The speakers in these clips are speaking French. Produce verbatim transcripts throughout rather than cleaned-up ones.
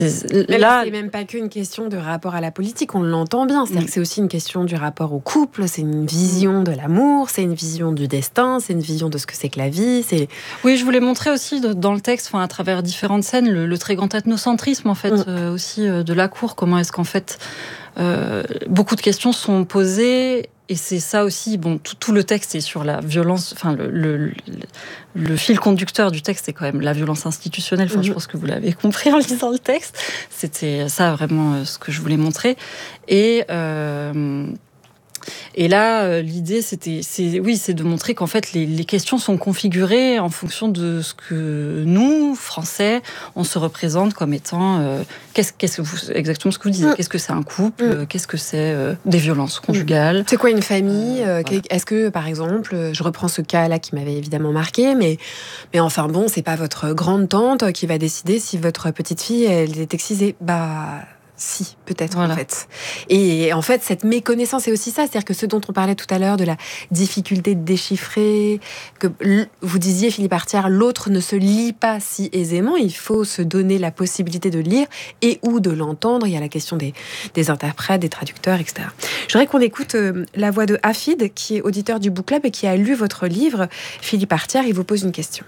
Mais là, c'est même pas qu'une question de rapport à la politique, on l'entend bien. C'est-à-dire que c'est aussi une question du rapport au couple, c'est une vision de l'amour, c'est une vision du destin, c'est une vision de ce que c'est que la vie. C'est... Oui, je voulais montrer aussi dans le texte, enfin, à travers différentes scènes, le, le très grand ethnocentrisme en fait, mm. euh, aussi euh, de la cour. Comment est-ce qu'en fait, euh, beaucoup de questions sont posées. Et c'est ça aussi, bon, tout, tout le texte est sur la violence, enfin, le, le, le, le fil conducteur du texte, c'est quand même la violence institutionnelle. Enfin, mmh. je pense que vous l'avez compris en lisant le texte. C'était ça vraiment ce que je voulais montrer. Et, euh, et là, l'idée, c'était, c'est, oui, c'est de montrer qu'en fait, les, les questions sont configurées en fonction de ce que nous, Français, on se représente comme étant, euh, qu'est-ce, qu'est-ce que vous, exactement ce que vous disiez, mmh. qu'est-ce que c'est un couple, mmh. qu'est-ce que c'est euh, des violences conjugales. C'est quoi une famille euh, voilà. Est-ce que, par exemple, je reprends ce cas-là qui m'avait évidemment marqué, mais, mais enfin bon, c'est pas votre grande tante qui va décider si votre petite fille, elle est excisée. Bah... Si, peut-être, voilà. en fait. Et en fait, cette méconnaissance, c'est aussi ça. C'est-à-dire que ce dont on parlait tout à l'heure, de la difficulté de déchiffrer, que vous disiez, Philippe Artière, l'autre ne se lit pas si aisément. Il faut se donner la possibilité de lire et ou de l'entendre. Il y a la question des, des interprètes, des traducteurs, et cetera. Je voudrais qu'on écoute euh, la voix de Hafid, qui est auditeur du Book Club et qui a lu votre livre. Philippe Artière, il vous pose une question.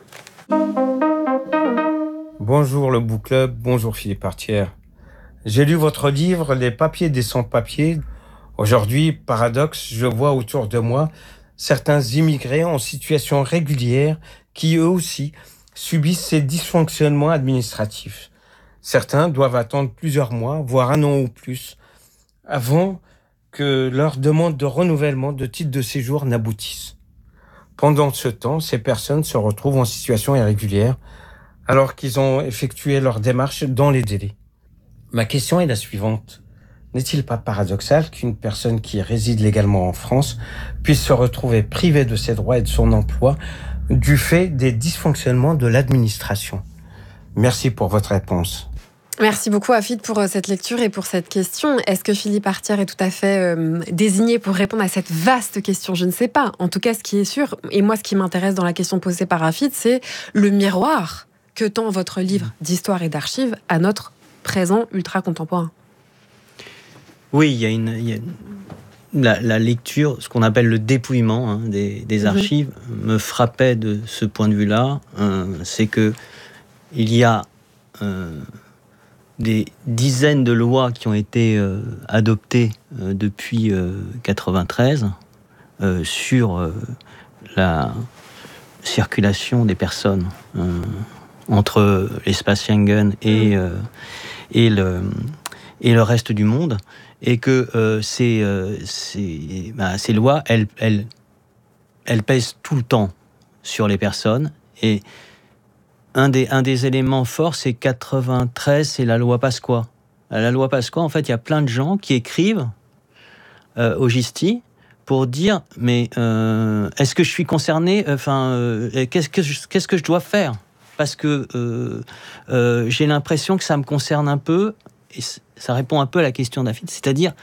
Bonjour le Book Club, bonjour Philippe Artière. J'ai lu votre livre « Les papiers des sans-papiers ». Aujourd'hui, paradoxe, je vois autour de moi certains immigrés en situation régulière qui, eux aussi, subissent ces dysfonctionnements administratifs. Certains doivent attendre plusieurs mois, voire un an ou plus, avant que leur demande de renouvellement de titre de séjour n'aboutisse. Pendant ce temps, ces personnes se retrouvent en situation irrégulière alors qu'ils ont effectué leur démarche dans les délais. Ma question est la suivante. N'est-il pas paradoxal qu'une personne qui réside légalement en France puisse se retrouver privée de ses droits et de son emploi du fait des dysfonctionnements de l'administration ? Merci pour votre réponse. Merci beaucoup, Hafid, pour cette lecture et pour cette question. Est-ce que Philippe Artière est tout à fait euh, désigné pour répondre à cette vaste question ? Je ne sais pas. En tout cas, ce qui est sûr, et moi, ce qui m'intéresse dans la question posée par Hafid, c'est le miroir que tend votre livre d'histoire et d'archives à notre présent ultra contemporain. Oui, il y a une, il y a une la, la lecture, ce qu'on appelle le dépouillement hein, des, des archives, mmh. me frappait de ce point de vue-là. Euh, c'est que il y a euh, des dizaines de lois qui ont été euh, adoptées euh, depuis euh, quatre-vingt-treize euh, sur euh, la circulation des personnes euh, entre l'espace Schengen et, euh, et, le, et le reste du monde, et que euh, ces, euh, ces, bah, ces lois, elles, elles, elles pèsent tout le temps sur les personnes, et un des, un des éléments forts, c'est quatre-vingt-treize, c'est la loi Pasqua. La loi Pasqua, en fait, il y a plein de gens qui écrivent euh, au Gisti pour dire, mais euh, est-ce que je suis concerné, enfin, euh, qu'est-ce que je, qu'est-ce que je dois faire ? Parce que euh, euh, j'ai l'impression que ça me concerne un peu, et ça répond un peu à la question d'Hafid, c'est-à-dire,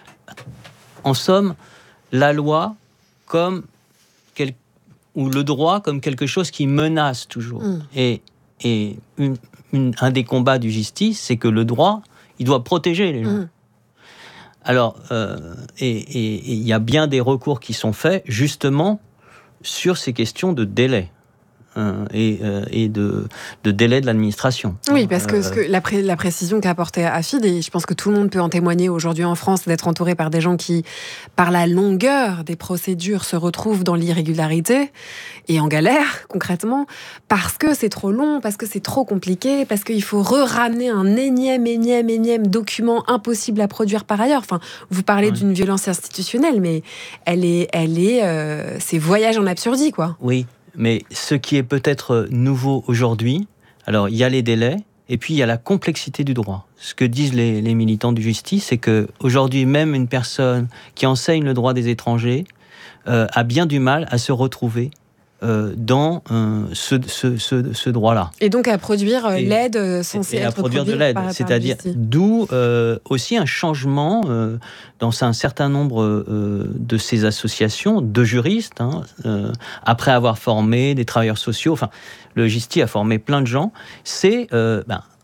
en somme, la loi comme quel, ou le droit comme quelque chose qui menace toujours. Mmh. Et, et une, une, un des combats du justice, c'est que le droit, il doit protéger les gens. Mmh. Alors, euh, et il y a bien des recours qui sont faits, justement, sur ces questions de délai. Et, euh, et de, de délai de l'administration. Oui, parce que, euh, ce que la, pré, la précision qu'a apportée Hafid, et je pense que tout le monde peut en témoigner aujourd'hui en France, d'être entouré par des gens qui, par la longueur des procédures, se retrouvent dans l'irrégularité et en galère, concrètement, parce que c'est trop long, parce que c'est trop compliqué, parce qu'il faut re-ramener un énième, énième, énième document impossible à produire par ailleurs. Enfin, vous parlez oui. d'une violence institutionnelle, mais elle est, elle est, euh, c'est voyage en absurdie, quoi. Oui. Mais ce qui est peut-être nouveau aujourd'hui, alors il y a les délais, et puis il y a la complexité du droit. Ce que disent les, les militants du justice, c'est qu'aujourd'hui, même une personne qui enseigne le droit des étrangers euh, a bien du mal à se retrouver euh, dans euh, ce, ce, ce, ce droit-là. Et donc à produire et, l'aide censée et être à produire de l'aide, par, c'est-à-dire d'où euh, aussi un changement euh, dans un certain nombre euh, de ces associations de juristes, hein, euh, après avoir formé des travailleurs sociaux, enfin le Gisti a formé plein de gens, c'est euh, ben,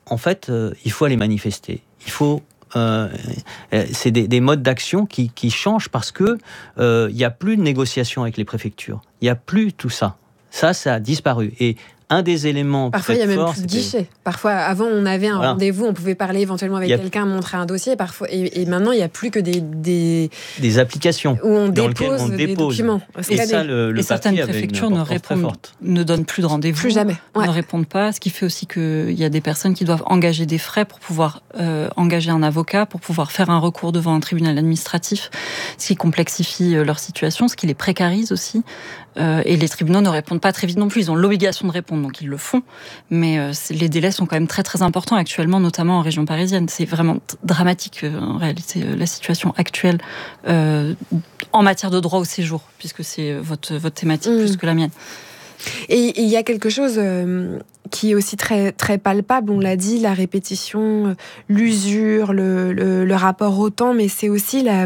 en fait, euh, il faut aller manifester. Il faut... Euh, c'est des, des modes d'action qui, qui changent parce que il euh, n'y a plus de négociation avec les préfectures. Il n'y a plus tout ça. Ça, ça a disparu. Et un des éléments parfois il y a même fort, plus de guichet. Parfois avant on avait un voilà. rendez-vous, on pouvait parler éventuellement avec a... quelqu'un, montrer un dossier. Parfois et, et maintenant il n'y a plus que des des, des applications où on dans dépose on des dépose. documents. Et, ça, le, le et certaines préfectures ne répondent, ne donnent plus de rendez-vous, plus jamais, ouais. ne répondent pas. Ce qui fait aussi qu'il y a des personnes qui doivent engager des frais pour pouvoir euh, engager un avocat, pour pouvoir faire un recours devant un tribunal administratif, ce qui complexifie leur situation, ce qui les précarise aussi. Euh, et les tribunaux ne répondent pas très vite non plus. Ils ont l'obligation de répondre, donc ils le font. Mais euh, les délais sont quand même très très importants actuellement, notamment en région parisienne. C'est vraiment t- dramatique euh, en réalité euh, la situation actuelle euh, en matière de droit au séjour, puisque c'est votre, votre thématique mmh. plus que la mienne. Et il y a quelque chose euh, qui est aussi très, très palpable, on l'a dit, la répétition, l'usure, le, le, le rapport au temps, mais c'est aussi la...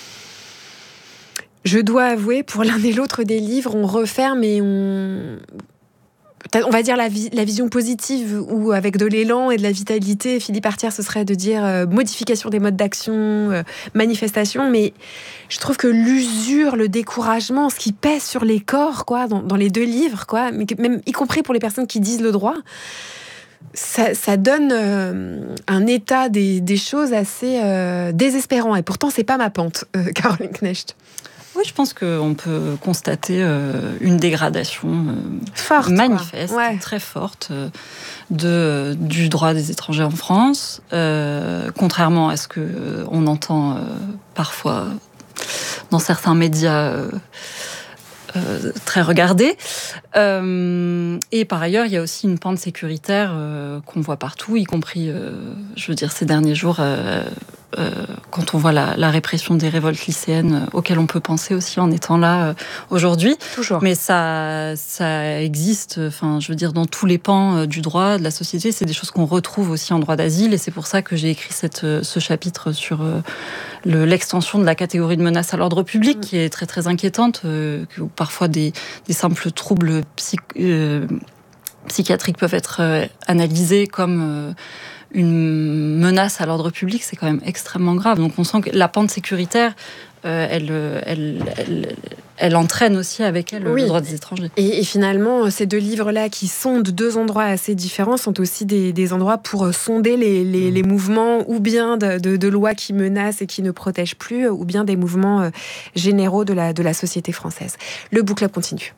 Je dois avouer, pour l'un et l'autre des livres, on referme et on... on va dire la, vi- la vision positive, où avec de l'élan et de la vitalité, Philippe Artière, ce serait de dire euh, modification des modes d'action, euh, manifestation, mais je trouve que l'usure, le découragement, ce qui pèse sur les corps, quoi, dans, dans les deux livres, quoi, mais que, même y compris pour les personnes qui disent le droit, ça, ça donne euh, un état des, des choses assez euh, désespérant. Et pourtant, c'est pas ma pente, euh, Caroline Knecht. Oui, je pense qu'on peut constater euh, une dégradation euh, forte, manifeste, ouais. très forte euh, de, du droit des étrangers en France, euh, contrairement à ce qu'on euh, entend euh, parfois dans certains médias euh, euh, très regardés. Euh, et par ailleurs, il y a aussi une pente sécuritaire euh, qu'on voit partout, y compris, euh, je veux dire, ces derniers jours... Euh, Euh, quand on voit la, la répression des révoltes lycéennes euh, auxquelles on peut penser aussi en étant là euh, aujourd'hui. Toujours. Mais ça, ça existe, enfin, je veux dire, dans tous les pans euh, du droit, de la société. C'est des choses qu'on retrouve aussi en droit d'asile, et c'est pour ça que j'ai écrit cette, euh, ce chapitre sur euh, le, l'extension de la catégorie de menace à l'ordre public, mmh. qui est très très inquiétante, euh, où parfois des, des simples troubles psych, euh, psychiatriques peuvent être euh, analysés comme euh, une menace à l'ordre public. C'est quand même extrêmement grave. Donc on sent que la pente sécuritaire, euh, elle, elle, elle, elle entraîne aussi avec elle oui. le droit des étrangers. Et, et finalement, ces deux livres-là, qui sondent deux endroits assez différents, sont aussi des, des endroits pour sonder les, les, les mouvements, ou bien de, de, de lois qui menacent et qui ne protègent plus, ou bien des mouvements généraux de la, de la société française. Le Book Club continue.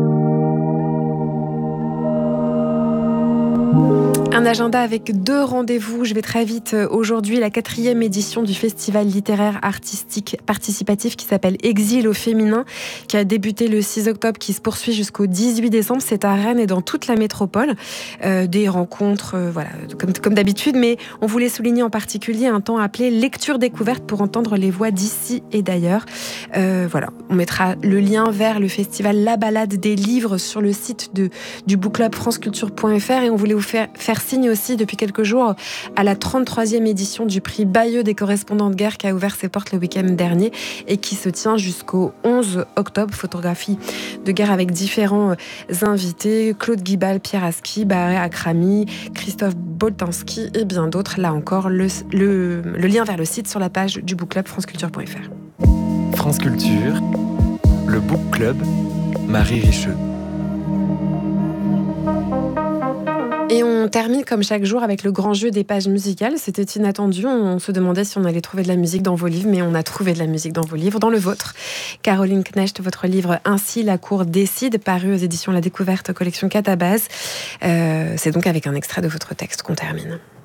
Un agenda avec deux rendez-vous. Je vais très vite. Aujourd'hui, la quatrième édition du festival littéraire artistique participatif qui s'appelle Exil au féminin, qui a débuté le six octobre, qui se poursuit jusqu'au dix-huit décembre. C'est à Rennes et dans toute la métropole. Euh, des rencontres, euh, voilà, comme, comme d'habitude, mais on voulait souligner en particulier un temps appelé lecture découverte pour entendre les voix d'ici et d'ailleurs. Euh, voilà, on mettra le lien vers le festival La Balade des livres sur le site de, du Book Club franceculture point f r, et on voulait vous faire, faire signe aussi depuis quelques jours à la trente-troisième édition du prix Bayeux des correspondants de guerre, qui a ouvert ses portes le week-end dernier et qui se tient jusqu'au onze octobre. Photographie de guerre avec différents invités, Claude Guibal, Pierre Aski, Barré Akrami, Christophe Boltanski et bien d'autres. Là encore, le, le, le lien vers le site sur la page du Book Club franceculture point f r. France Culture, le Book Club, Marie Richeux. Et on termine comme chaque jour avec le grand jeu des pages musicales. C'était inattendu, on se demandait si on allait trouver de la musique dans vos livres, mais on a trouvé de la musique dans vos livres, dans le vôtre. Caroline Knecht, votre livre « Ainsi la cour décide », paru aux éditions La Découverte, collection Catabase. Euh, c'est donc avec un extrait de votre texte qu'on termine.